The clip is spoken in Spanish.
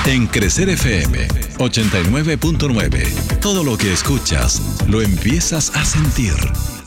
En Crecer FM 89.9, todo lo que escuchas lo empiezas a sentir.